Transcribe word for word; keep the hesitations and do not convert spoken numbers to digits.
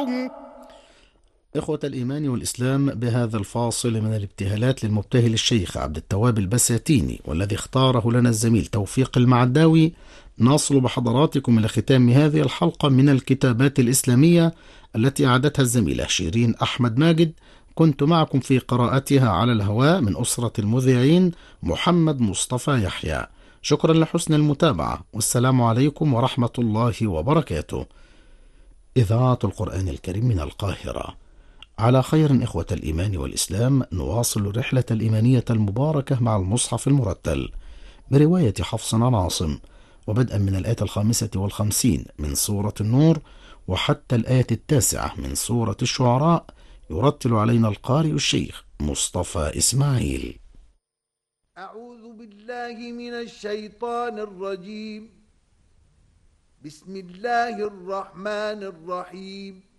فاعل. إخوة الإيمان والإسلام، بهذا الفاصل من الابتهالات للمبتهل الشيخ عبد التواب البساتيني والذي اختاره لنا الزميل توفيق المعداوي، نصل بحضراتكم إلى ختام هذه الحلقة من الكتابات الإسلامية التي أعدتها الزميلة شيرين أحمد ماجد. كنت معكم في قراءتها على الهواء من أسرة المذيعين محمد مصطفى يحيى. شكرا لحسن المتابعة، والسلام عليكم ورحمة الله وبركاته. إذاعة القرآن الكريم من القاهرة. على خير إخوة الإيمان والإسلام، نواصل الرحلة الإيمانية المباركة مع المصحف المرتل برواية حفص عن عاصم، وبدءا من الآية الخامسة والخمسين من سورة النور وحتى الآية التاسعة من سورة الشعراء، يرتل علينا القارئ الشيخ مصطفى إسماعيل. أعوذ بالله من الشيطان الرجيم. بسم الله الرحمن الرحيم.